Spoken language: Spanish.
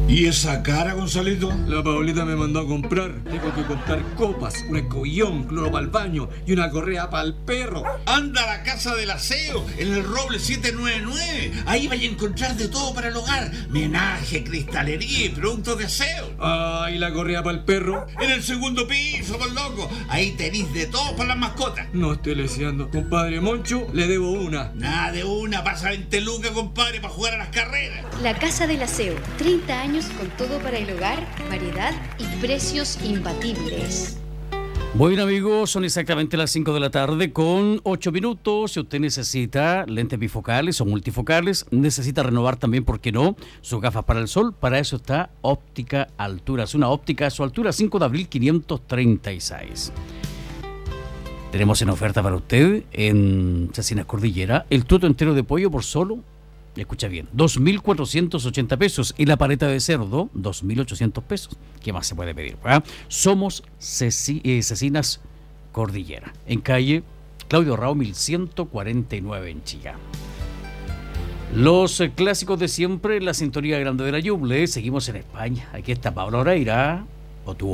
¿Y esa cara, Gonzalito? La Paulita me mandó a comprar. Tengo que comprar copas, un escobillón, cloro para el baño y una correa para el perro. Anda a la Casa del Aseo, en el Roble 799. Ahí vais a encontrar de todo para el hogar. Menaje, cristalería y productos de aseo. Ah, ¿y la correa para el perro? En el segundo piso, por loco. Ahí tenéis de todo para las mascotas. No estoy leseando. Compadre Moncho, le debo una. Nada de una, pasa 20 lucas, compadre, para jugar a las carreras. La Casa del Aseo, 30 años con todo para el hogar, variedad y precios imbatibles. Bueno, amigos, son exactamente las 5 de la tarde con 8 minutos. Si usted necesita lentes bifocales o multifocales, necesita renovar también, ¿por qué no?, sus gafas para el sol. Para eso está Óptica Alturas, una óptica a su altura, 5 de abril 536. Tenemos en oferta para usted en Cecinas Cordillera el tuto entero de pollo por solo, escucha bien, 2.480 pesos, y la paleta de cerdo, 2.800 pesos. ¿Qué más se puede pedir? Somos Cecinas Cordillera, en calle Claudio Rao 1149 en Chillán. Los clásicos de siempre, la sintonía grande de la Ñuble. Seguimos en España. Aquí está Pablo Oreira, o tu